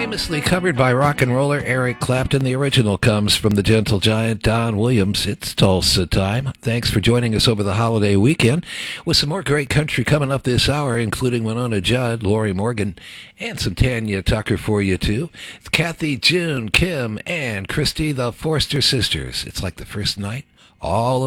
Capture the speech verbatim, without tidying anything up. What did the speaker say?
Famously covered by rock and roller Eric Clapton, the original comes from the gentle giant Don Williams. It's Tulsa time. Thanks for joining us over the holiday weekend with some more great country coming up this hour, including Winona Judd, Lori Morgan, and some Tanya Tucker for you, too. It's Kathy, June, Kim, and Christy, the Forster sisters. It's like the first night all